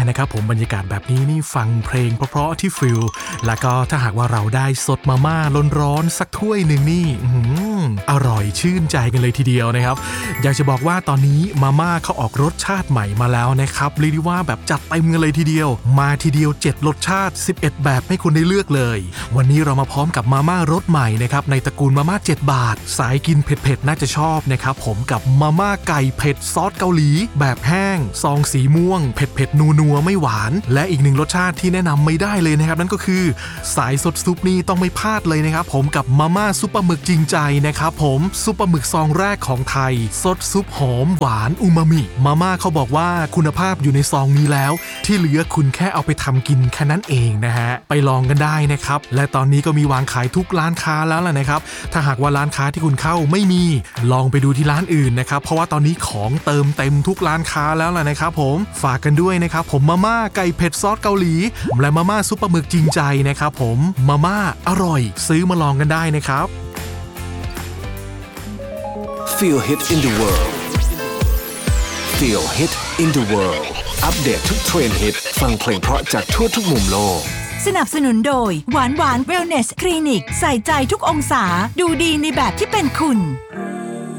นะครับผมบรรยากาศแบบนี้นี่ฟังเพลงเพราะๆที่ฟิลแล้วก็ถ้าหากว่าเราได้สดมาม่าร้อนๆสักถ้วยหนึ่งนี่อร่อยชื่นใจกันเลยทีเดียวนะครับอยากจะบอกว่าตอนนี้มาม่าเขาออกรสชาติใหม่มาแล้วนะครับเรียกได้ว่าแบบจัดเต็มกันเลยทีเดียวมาทีเดียว7รสชาติ11แบบให้คุณได้เลือกเลยวันนี้เรามาพร้อมกับมาม่ารสใหม่นะครับในตระกูลมาม่า7บาทสายกินเผ็ดๆน่าจะชอบนะครับผมกับมาม่าไก่เผ็ดซอสเกาหลีแบบแห้งซองสีม่วงเผ็ดๆนัวๆไม่หวานและอีกหนึ่งรสชาติที่แนะนำไม่ได้เลยนะครับนั่นก็คือสายสดซุปนี่ต้องไม่พลาดเลยนะครับผมกับมาม่าซุปปลาหมึกจริงใจนะครับผมซุปปลาหมึกซองแรกของไทยสดซุปหอมหวานอูมามิมาม่าเขาบอกว่าคุณภาพอยู่ในซองนี้แล้วที่เหลือคุณแค่เอาไปทำกินแค่นั้นเองนะฮะไปลองกันได้นะครับและตอนนี้ก็มีวางขายทุกร้านค้าแล้วล่ะนะครับถ้าหากว่าร้านค้าที่คุณเข้าไม่มีลองไปดูที่ร้านอื่นนะครับเพราะว่าตอนนี้ของเติมเต็มทุกร้านค้าแล้วล่ะนะครับผมฝากกันด้วยนะครับผมมาม่าไก่เผ็ดซอสเกาหลีและมาม่าซุปปลาหมึกจริงใจนะครับผมมาม่าอร่อยซื้อมาลองกันได้นะครับ Feel Hit in the World Feel Hit in the World อัปเดตทุกเทรนด์ฮิตฟังเพลงเพราะจากทั่วทุกมุมโลกสนับสนุนโดยหวานเวลเนสคลินิกใส่ใจทุกองศาดูดีในแบบที่เป็นคุณ